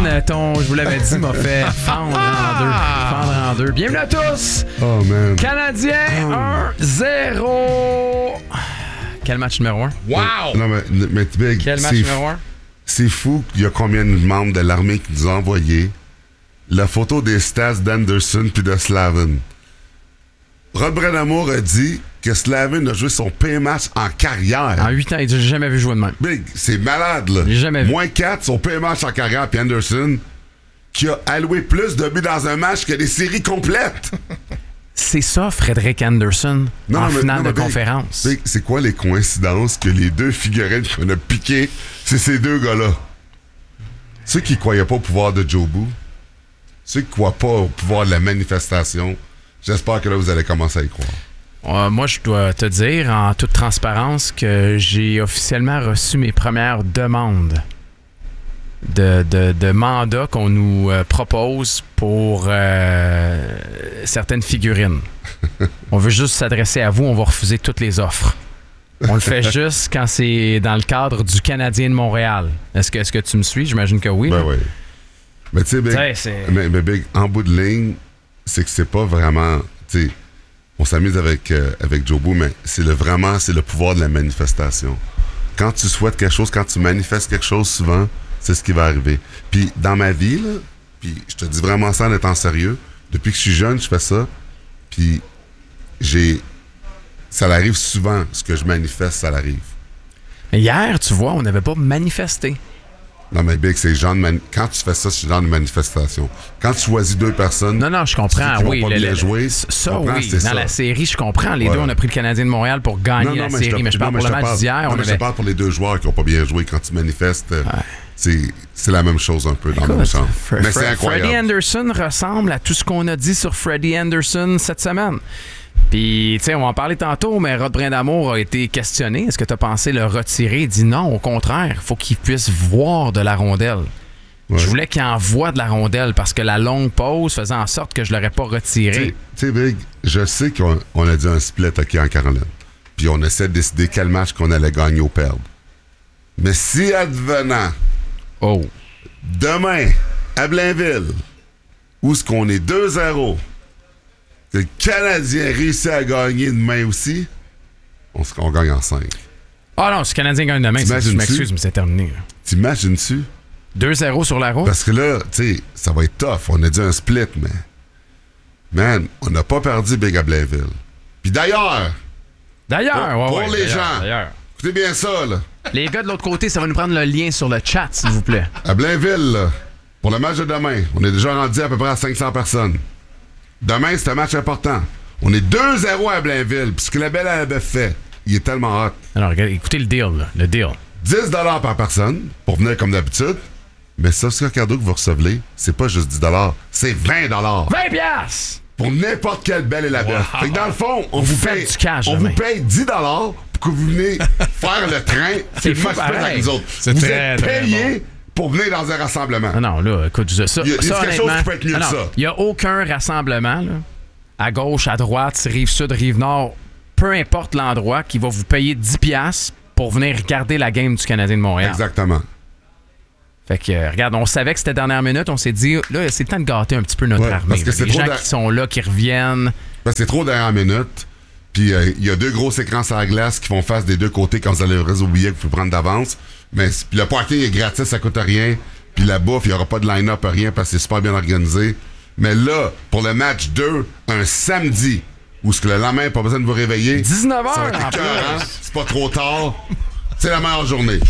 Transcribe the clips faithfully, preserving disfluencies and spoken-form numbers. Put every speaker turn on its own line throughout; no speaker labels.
man, ton, je vous l'avais dit, m'a fait fendre en deux. Fendre en deux. Bienvenue à tous!
Oh, man.
Canadien oh. un zéro. Quel match numéro un?
Wow!
Non, mais, mais Big,
Quel match numéro un?
C'est fou qu'il y a combien de membres de l'armée qui nous ont envoyé la photo des stats d'Anderson puis de Slavin. Rod Brind'Amour a dit que Slavin a joué son pire match en carrière.
En huit ans, j'ai jamais vu jouer de même.
Big, c'est malade, là.
J'ai jamais vu.
Moins quatre, son pire match en carrière, puis Anderson, qui a alloué plus de buts dans un match que des séries complètes.
C'est ça, Frédéric Anderson,
non,
en
mais,
finale
non,
de
mais,
conférence.
Big, c'est quoi les coïncidences que les deux figurines qu'on a piquées, c'est ces deux gars-là? Ceux qui croyaient pas au pouvoir de Jobu, ceux qui croient pas au pouvoir de la manifestation, j'espère que là, vous allez commencer à y croire.
Euh, moi, je dois te dire, en toute transparence, que j'ai officiellement reçu mes premières demandes de, de, de mandats qu'on nous euh, propose pour euh, certaines figurines. On veut juste s'adresser à vous, on va refuser toutes les offres. On le fait juste quand c'est dans le cadre du Canadien de Montréal. Est-ce que, est-ce que tu me suis? J'imagine que oui.
Ben oui. Mais tu sais, Big, mais, mais Big, en bout de ligne, c'est que c'est pas vraiment... Tu sais, on s'amuse avec, euh, avec Jobu, mais c'est le, vraiment c'est le pouvoir de la manifestation. Quand tu souhaites quelque chose, quand tu manifestes quelque chose, souvent, c'est ce qui va arriver. Puis dans ma vie, là, puis je te dis vraiment ça en étant sérieux, depuis que je suis jeune, je fais ça, puis j'ai... Ça l'arrive souvent, ce que je manifeste, ça l'arrive.
Mais hier, tu vois, on n'avait pas manifesté.
Non, mais Big, c'est genre de mani- quand tu fais ça, c'est genre de manifestation. Quand tu choisis deux personnes...
Non, non, je comprends,
qui
oui.
Vont pas
le,
bien
le,
jouer,
ça,
comprends,
oui. Dans
ça.
la série, je comprends. Les ouais. deux, on a pris le Canadien de Montréal pour gagner non, non, la
mais
série.
Je te,
mais je parle
non,
pour
mais
le match
parle,
d'hier.
Non,
on
mais
avait...
je parle pour les deux joueurs qui n'ont pas bien joué. Quand tu manifestes, ouais. c'est, c'est la même chose un peu dans
Écoute,
le même champ.
Fre-
mais
Fre-
c'est incroyable.
Freddie Anderson ressemble à tout ce qu'on a dit sur Freddie Anderson cette semaine. Puis, tu sais, on va en parler tantôt, mais Rod Brind'Amour a été questionné. Est-ce que tu as pensé le retirer? Il dit non, au contraire, il faut qu'il puisse voir de la rondelle. Ouais. Je voulais qu'il envoie de la rondelle parce que la longue pause faisait en sorte que je l'aurais pas retiré.
Tu sais, Big, je sais qu'on on a dit un split hockey en Caroline. Puis on essaie de décider quel match qu'on allait gagner ou perdre. Mais si advenant,
oh.
demain, à Blainville, où est-ce qu'on est deux zéro, que le Canadien réussit à gagner demain aussi, on, on gagne en cinq.
Ah non, si le Canadien gagne demain, c'est, je m'excuse, mais c'est terminé. Là.
T'imagines-tu?
deux zéro sur la route?
Parce que là, tu sais, ça va être tough. On a dit un split, mais... Man, on n'a pas perdu Big à Blainville. Puis d'ailleurs...
D'ailleurs,
Pour,
ouais,
pour
ouais,
les
d'ailleurs,
gens,
d'ailleurs.
écoutez bien ça, là.
Les gars de l'autre côté, ça va nous prendre le lien sur le chat, s'il vous plaît.
À Blainville, là, pour le match de demain, on est déjà rendu à peu près à cinq cents personnes. Demain, c'est un match important. On est deux zéro à Blainville, puis ce que la belle avait fait, il est tellement hot.
Alors, regardez, écoutez le deal, là, le deal.
dix dollars par personne, pour venir comme d'habitude. Mais ça, ce cadeau que vous recevez, c'est pas juste dix dollars, c'est vingt dollars.
vingt piastres!
Pour n'importe quelle belle et la belle. Wow. Fait que dans le fond, on vous, vous paye,
du cash,
on vous paye dix dollars pour que vous venez faire le train.
C'est fou
avec nous autres.
C'est
vous
très,
êtes payé
bon.
pour venir dans un rassemblement.
Non, non, là, écoute, ça,
il y a,
ça,
il y a quelque chose qui peut être mieux que ça.
Il n'y a aucun rassemblement, là, à gauche, à droite, rive sud, rive nord, peu importe l'endroit, qui va vous payer dix piastres pour venir regarder la game du Canadien de Montréal.
Exactement.
Fait que, euh, regarde, on savait que c'était dernière minute, on s'est dit, là, c'est le temps de gâter un petit peu notre
ouais,
armée.
Parce que c'est
les gens
da...
qui sont là, qui reviennent.
Parce que c'est trop dernière minute. Puis il euh, y a deux grosses écrans sur la glace qui font face des deux côtés quand vous allez résoudre au billet que vous pouvez prendre d'avance. Mais puis le parking est gratis, ça coûte rien. Puis la bouffe, il n'y aura pas de line-up, rien, parce que c'est super bien organisé. Mais là, pour le match deux, un samedi, où ce que le lendemain, pas besoin de vous réveiller.
dix-neuf heures,
ça va être écœurant, c'est pas trop tard. C'est la meilleure journée.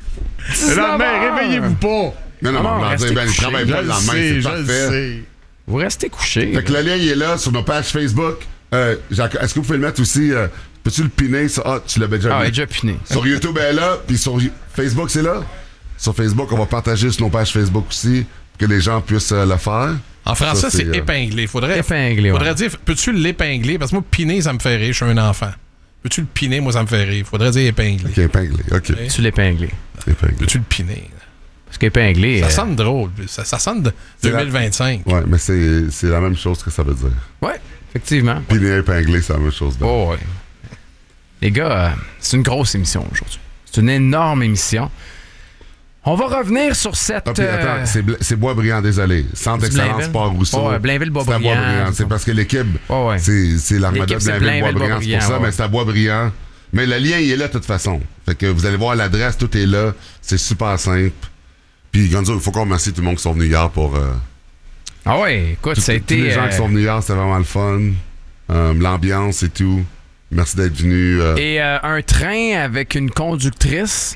Le lendemain, réveillez-vous pas.
Non, non, non, non ben, il travaille pas le lendemain, c'est parfait.
Vous restez couché.
Fait que le lien, il est là sur nos pages Facebook. Euh, Jacques, est-ce que vous pouvez le mettre aussi? Euh, peux-tu le piner? Sur... Ah, tu l'avais déjà
Ah,
mis.
il est déjà piné.
Sur YouTube, elle est là. Puis sur Facebook, c'est là. Sur Facebook, on va partager sur nos pages Facebook aussi pour que les gens puissent euh, le faire.
En français,
ça,
c'est,
c'est euh...
épinglé. Faudrait,
épinglé,
faudrait
ouais.
dire, peux-tu l'épingler? Parce que moi, piner, ça me fait rire. Je suis un enfant. Peux-tu le piner? Moi, ça me fait rire. Faudrait dire épinglé.
OK, épinglé. OK.
Okay.
Tu l'épinglé.
Épinglé.
Peux-tu le piner?
Parce qu'épinglé...
Ça
euh...
sonne drôle. Ça, ça sonne de deux mille vingt-cinq.
La... Ouais, mais c'est, c'est la même chose que ça veut dire.
Ouais, effectivement.
Piner épinglé, c'est la même chose.
Oh, ouais. Les gars, euh, c'est une grosse émission aujourd'hui. C'est une énorme émission. On va revenir sur cette...
Ah, puis, attends,
euh...
c'est, c'est Boisbriand, désolé. Centre d'excellence Port-Rousseau.
Oh, Blainville-Boisbriand.
C'est à Boisbriand. C'est parce que l'équipe, oh, ouais. c'est, c'est l'armada de Blainville-Boisbriand. C'est pour ça, ouais. mais c'est à Boisbriand. Mais le lien, il est là de toute façon. Fait que vous allez voir l'adresse, tout est là. C'est super simple. Puis, Gonzo, il faut qu'on remercie tout le monde qui sont venus hier pour... Euh,
ah ouais, écoute,
tout,
ça a été...
Tous les gens
euh...
qui sont venus hier, c'était vraiment le fun. Euh, l'ambiance et tout. Merci d'être venu. Euh...
Et euh, un train avec une conductrice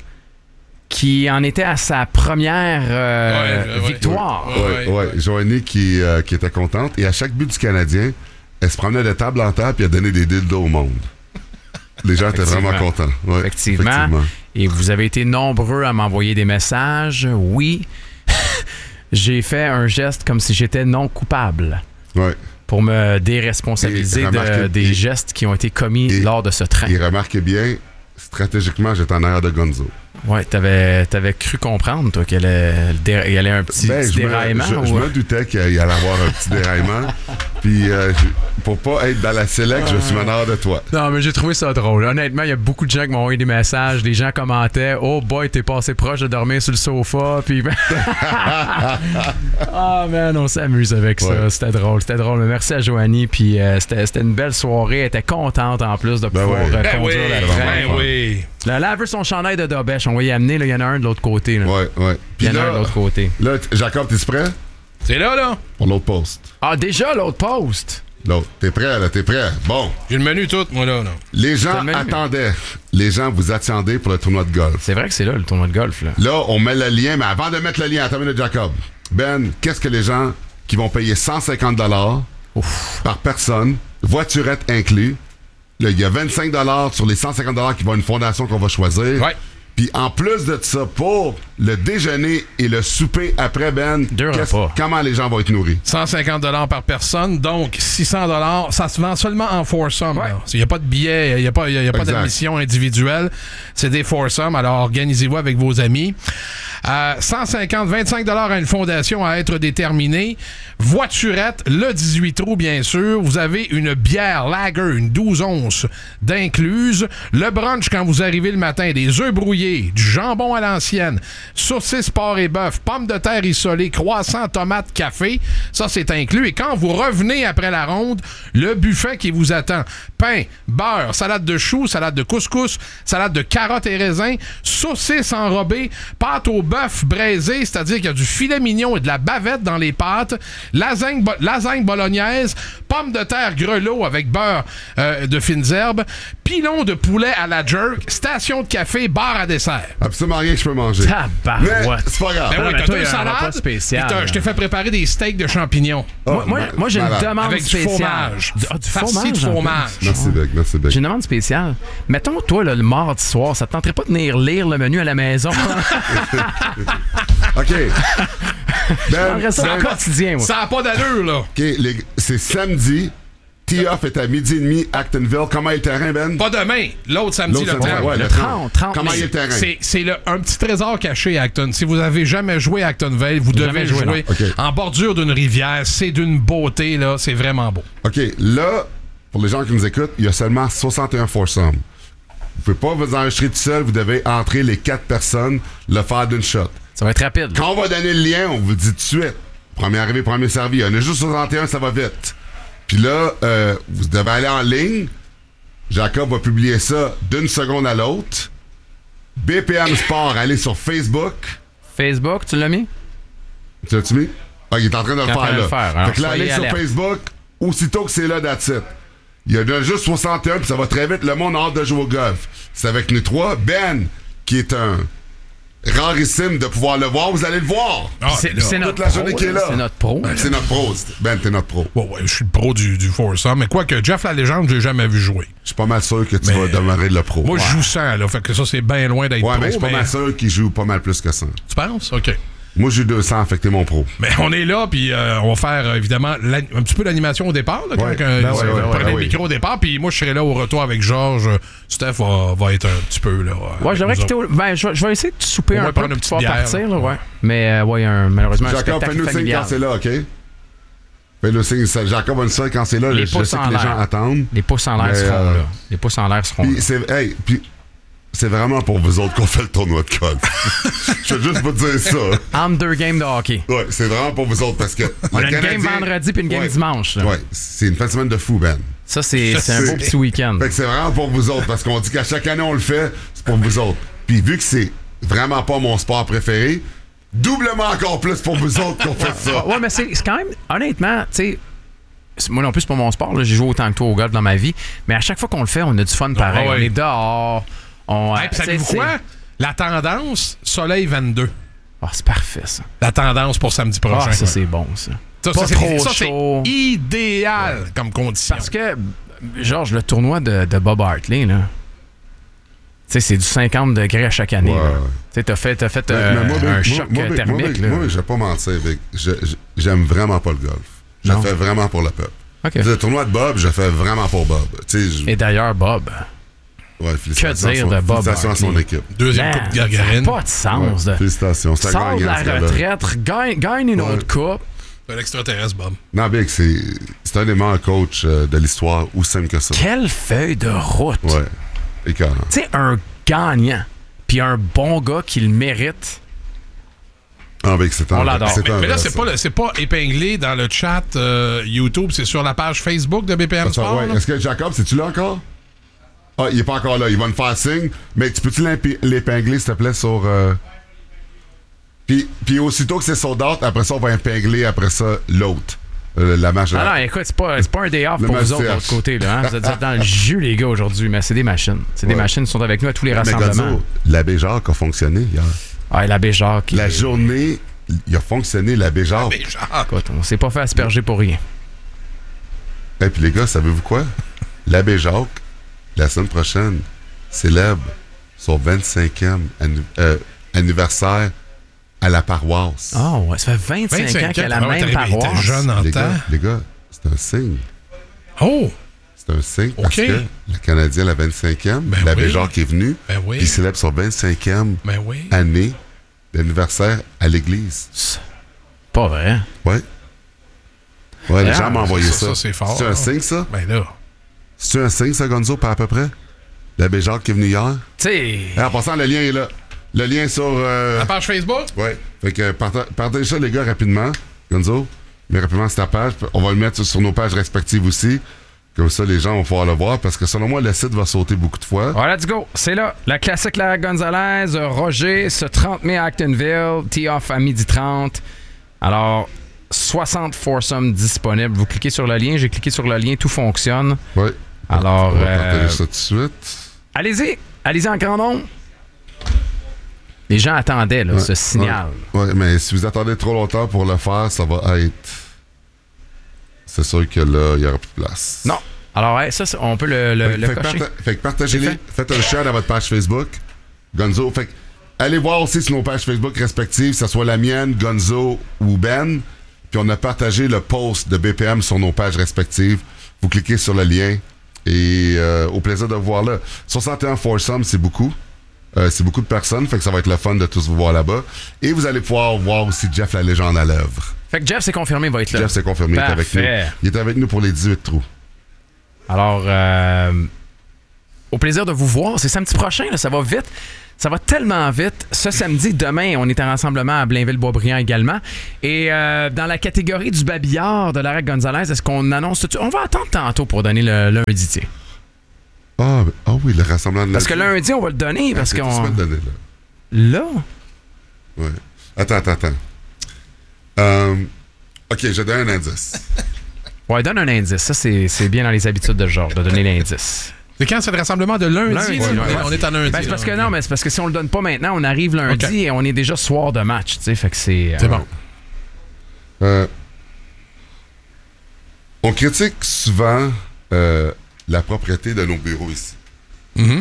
qui en était à sa première euh, ouais, ouais, victoire.
Oui, ouais, ouais. ouais. Joanie qui, euh, qui était contente. Et à chaque but du Canadien, elle se promenait de table en table et elle donnait des dildos au monde. Les gens étaient vraiment contents. Ouais,
effectivement. effectivement. Et vous avez été nombreux à m'envoyer des messages. Oui, j'ai fait un geste comme si j'étais non coupable.
Oui.
Pour me déresponsabiliser de, des et, gestes qui ont été commis et, lors de ce train.
Et remarquez bien, stratégiquement, j'étais en arrière de Gonzo.
Ouais, t'avais, t'avais cru comprendre, toi, qu'il allait, il y allait un petit, ben, petit je déraillement.
Me, je,
ou...
je me doutais qu'il allait avoir un petit déraillement. Puis, euh, pour pas être dans la select, je suis en arrière de toi.
Non, mais j'ai trouvé ça drôle. Honnêtement, il y a beaucoup de gens qui m'ont envoyé des messages. Les gens commentaient « Oh boy, t'es passé proche de dormir sur le sofa. » Puis, ah oh, man, on s'amuse avec ça. Ouais. C'était drôle, c'était drôle. Mais merci à Joanie. Puis, euh, c'était, c'était une belle soirée. Elle était contente, en plus, de pouvoir ben oui. euh, conduire ben la train.
Ben oui.
Là, là, elle veut son chandail de Dobèche. On va y amener. Il y en a un de l'autre côté. Là.
Ouais, ouais.
Il y en a un de l'autre côté.
Là, Jacob, t'es prêt?
C'est là, là.
Pour l'autre poste.
Ah, déjà, l'autre poste?
L'autre. T'es prêt, là? T'es prêt? Bon.
J'ai le menu tout, moi, là. là.
Les gens attendaient. Les gens vous attendaient pour le tournoi de golf.
C'est vrai que c'est là, le tournoi de golf, là.
Là, on met le lien, mais avant de mettre le lien, attends une minute, Jacob. Ben, qu'est-ce que les gens qui vont payer cent cinquante dollars par personne, voiturette inclus, là, il y a vingt-cinq dollars sur les cent cinquante dollars qui vont à une fondation qu'on va choisir.
Ouais.
Puis en plus de ça, pour le déjeuner et le souper après, Ben, comment les gens vont être nourris?
cent cinquante dollars par personne, donc six cents dollars. Ça se vend seulement en foursome. Ouais. Il n'y a pas de billets, il n'y a pas, y a pas d'admission individuelle. C'est des foursomes, alors organisez-vous avec vos amis. Euh, cent cinquante, vingt-cinq dollars à une fondation à être déterminée. Voiturette, le dix-huit trous, bien sûr. Vous avez une bière lager, une douze onces d'incluse. Le brunch, quand vous arrivez le matin, des œufs brouillés, du jambon à l'ancienne, saucisses, porc et bœuf, pommes de terre isolées, croissants, tomates, café. Ça, c'est inclus. Et quand vous revenez après la ronde, le buffet qui vous attend. Pain, beurre, salade de choux, salade de couscous, salade de carottes et raisins, saucisses enrobées, pâte au bœuf braisé, c'est-à-dire qu'il y a du filet mignon et de la bavette dans les pâtes, lasagne, bo- lasagne bolognaise, pommes de terre grelot avec beurre euh, de fines herbes, pilon de poulet à la jerk, station de café, bar à dessert.
Absolument rien que je peux manger.
Tabarouette.
Mais c'est pas grave.
Ben oui,
t'as
toi, deux salades,
spécial,
je t'ai fait préparer des steaks de champignons.
Oh,
moi, moi, moi, j'ai une demande
avec
spéciale.
Du fromage.
Du, ah, du
farci
fromage,
de fromage.
Merci, Beck. Merci, Beck.
J'ai une demande spéciale. Mettons, toi, là, le mardi soir, ça te tenterait pas de venir lire le menu à la maison?
OK.
Ben, je ça ben, quotidien, moi.
Ça n'a pas d'allure, là.
OK, les, c'est samedi. Tee-off est à midi et demi, Actonville. Comment est le terrain, Ben?
Pas demain. L'autre samedi,
L'autre
le
samedi,
trente.
ouais, le
trente. trente.
Comment est le terrain?
C'est, c'est le, un petit trésor caché à Acton. Si vous avez jamais joué à Actonville, vous devez
jamais
jouer,
joué
okay.
en bordure d'une rivière. C'est d'une beauté, là. C'est vraiment beau.
OK, là, pour les gens qui nous écoutent, il y a seulement soixante et un foursomes. Vous pouvez pas vous enregistrer tout seul. Vous devez entrer les quatre personnes, le faire d'une shot.
Ça va être rapide.
Quand on va donner le lien, on vous dit tout de suite. Premier arrivé, premier servi. Il y en a juste soixante et un, ça va vite. Puis là, euh, vous devez aller en ligne. Jacob va publier ça d'une seconde à l'autre. B P M Sport, allez sur Facebook.
Facebook, tu l'as mis?
Tu l'as-tu mis? Ah, il est en train de le faire, là.
Le faire. Alors,
fait que là, allez sur Facebook, aussitôt que c'est là, that's it. Il y en a juste soixante et un, puis ça va très vite. Le monde a hâte de jouer au golf. C'est avec nous trois. Ben, qui est un rarissime de pouvoir le voir, vous allez le voir.
Ah,
c'est, c'est
toute
notre
la journée
pro,
qui est là.
C'est notre pro.
Ben, c'est notre pro. Ben, t'es notre pro.
Ouais, ouais, je suis le pro du, du foursome. Mais quoi que Jeff la légende, je l'ai jamais vu jouer.
Je suis pas mal sûr que tu
mais
vas demeurer le pro.
Moi,
ouais.
je joue cent, là. Fait que ça, c'est bien loin d'être
ouais,
pro.
mais je suis pas
mais...
mal sûr qu'il joue pas mal plus que ça.
Tu penses? OK.
Moi, j'ai deux cents, fait que t'es mon pro.
Mais on est là, puis euh, on va faire, euh, évidemment, un petit peu d'animation au départ. Là,
ouais.
quand euh,
ben ouais, ouais,
prenez
ouais,
le
ouais.
micro au départ, puis moi, je serai là au retour avec Georges. Steph va, va être un petit peu là.
Ouais, j'aimerais quitter au... ben, je, je vais essayer de souper un peu pour pouvoir partir. Là, ouais. Mais, euh, ouais, un, malheureusement,
Jacob,
un spectacle
fais-nous signe quand c'est là, OK? Fais-nous signe. Jacob va nous dire quand c'est là.
Les
je sais que les gens attendent.
Les pouces en l'air
mais,
seront
euh,
là. Les pouces en l'air seront
pis
là.
C'est, hey, puis c'est vraiment pour vous autres qu'on fait le tournoi de golf. Je veux juste vous dire ça.
Entre deux games de hockey.
Ouais, c'est vraiment pour vous autres parce que.
On a une Canadien, game vendredi puis une game ouais, dimanche. Là.
Ouais, c'est une fin de semaine de fou, Ben.
Ça, c'est, c'est un beau petit week-end.
Fait que c'est vraiment pour vous autres parce qu'on dit qu'à chaque année on le fait, c'est pour vous autres. Puis vu que c'est vraiment pas mon sport préféré, doublement encore plus pour vous autres qu'on fait ça.
Ouais, mais c'est, c'est quand même, honnêtement, tu sais. Moi non plus, c'est pas mon sport. Là. J'ai joué autant que toi au golf dans ma vie. Mais à chaque fois qu'on le fait, on a du fun pareil. Oh, ouais. On est dehors. On,
hey, savez-vous quoi? La tendance, soleil vingt-deux.
Oh, c'est parfait, ça.
La tendance pour samedi prochain.
Ah, ça, c'est bon, ça.
Ça,
pas
ça,
trop
c'est, ça,
chaud.
C'est idéal ouais. comme condition.
Parce que, Georges, le tournoi de, de Bob Hartley, là, tu sais, c'est du cinquante degrés à chaque année. Ouais. Tu sais, t'as fait, t'as fait ouais, euh, moi, un moi, choc moi, thermique.
Moi, moi, je vais pas mentir, Vic. Je, je, j'aime vraiment pas le golf. Je le fais vraiment pour le peuple. Okay. Le tournoi de Bob, je le fais vraiment pour Bob. Je...
Et d'ailleurs, Bob.
Ouais, félicitations.
Que dire de Bob?
Félicitations à son équipe.
Deuxième Man, coupe de Gagarine.
Ça n'a pas de sens.
Ouais, félicitations. Ça
sort de la retraite, gagne, gagne une ouais. autre coupe.
Un extraterrestre, Bob.
Non, Big, c'est, c'est un des meilleurs coachs euh, de l'histoire, aussi simple que ça.
Quelle feuille de route.
Ouais. Écœurant.
Tu sais, un gagnant, puis un bon gars qui le mérite.
Ah, ben, c'est un,
on l'adore.
C'est
mais,
un
mais là,
vrai,
c'est pas, le, c'est pas épinglé dans le chat euh, YouTube, c'est sur la page Facebook de B P M
ça,
Sport.
Ouais. Est-ce que Jacob, c'est-tu là encore? Ah, il est pas encore là. Il va me faire signe. Mais tu peux-tu l'épingler, s'il te plaît, sur... Euh... Puis, puis aussitôt que c'est sold out, après ça, on va épingler, après ça, l'autre. Euh, la match.
Ah non, écoute, c'est pas, c'est pas un day off pour vous autres de l'autre côté. Là, hein? Vous êtes dans le jus, les gars, aujourd'hui. Mais c'est des machines. C'est ouais. des machines qui sont avec nous à tous les mais rassemblements.
Gonzo, l'abbé Jacques a fonctionné hier.
Ah, l'abbé Jacques.
La journée... Il a fonctionné, l'abbé Jacques.
L'abbé Jacques.
Écoute, on s'est pas fait asperger pour rien.
Et puis les gars, savez-vous quoi? L'abbé Jacques, la semaine prochaine, célèbre son vingt-cinquième annu- euh, anniversaire à la paroisse.
Ah oh, ouais, ça fait vingt-cinq, vingt-cinq ans qu'elle a la même paroisse.
Il était jeune en
les
temps.
Gars, les gars, c'est un signe.
Oh!
C'est un signe
okay.
parce que le Canadien, la vingt-cinquième, ben l'abbé oui. Jacques est venu,
ben oui.
puis il célèbre son vingt-cinquième
ben oui.
année d'anniversaire à l'église.
Pas vrai.
Ouais. Ouais, les
ah,
gens m'ont envoyé ça.
ça. ça c'est fort.
C'est un signe, ça?
Ben là.
C'est un signe, ça, Gonzo, pas à peu près? L'abbé Jacques qui est venu hier?
Tu sais.
En passant, le lien est là. Le lien sur... Euh...
La page Facebook?
Ouais. Fait que parta- partagez ça, les gars, rapidement. Gonzo, mais rapidement, c'est ta page. On va le mettre sur nos pages respectives aussi. Comme ça, les gens vont pouvoir le voir parce que selon moi, le site va sauter beaucoup de fois.
Ouais, let's go. C'est là. La classique Lara Gonzalez, Roger, ce trente mai à Actonville, tee-off à midi trente. Alors, soixante foursomes disponibles. Vous cliquez sur le lien. J'ai cliqué sur le lien. Tout fonctionne.
Oui.
Alors,
on va partager
euh,
ça tout de suite.
Allez-y. Allez-y en grand nombre. Les gens attendaient là, ouais, ce signal.
Oui, ouais, mais si vous attendez trop longtemps pour le faire, ça va être... C'est sûr que là, il n'y aura plus de place.
Non. Alors, ouais, ça, on peut le, le,
fait,
le
fait
cocher.
Parta- fait que partagez-les. Faites un share à votre page Facebook. Gonzo. Fait que allez voir aussi sur nos pages Facebook respectives, que ce soit la mienne, Gonzo ou Ben. Puis on a partagé le post de B P M sur nos pages respectives. Vous cliquez sur le lien et euh, au plaisir de vous voir là. soixante et un foursomes, c'est beaucoup. Euh, c'est beaucoup de personnes, fait que ça va être le fun de tous vous voir là-bas. Et vous allez pouvoir voir aussi Jeff la légende à l'œuvre.
Fait que Jeff c'est confirmé, il va être là.
Jeff c'est confirmé, il est avec nous. Il est avec nous pour les dix-huit trous.
Alors, euh, au plaisir de vous voir. C'est samedi prochain, là, ça va vite. Ça va tellement vite. Ce samedi, demain, on est en rassemblement à Blainville-Boisbriand également. Et euh, dans la catégorie du babillard de Lara Gonzalez, est-ce qu'on annonce tout de suite? On va attendre tantôt pour donner le lundi, tiens.
Ah, ah oui, le rassemblement de
Parce que lundi, on va le donner. Parce
ah,
qu'on...
le donner, là.
Là?
Oui. Attends, attends, attends. Euh, OK, je donne un indice.
Ouais, donne un indice. Ça, c'est, c'est bien dans les habitudes de Georges, de donner l'indice.
C'est quand c'est le rassemblement de lundi? lundi
ouais,
ouais,
ouais.
On est en lundi.
Ben, c'est parce que non, mais c'est parce que si on le donne pas maintenant, on arrive lundi okay. et on est déjà soir de match. Tu sais, fait que c'est.
C'est
euh,
bon.
Euh, on critique souvent euh, la propreté de nos bureaux ici.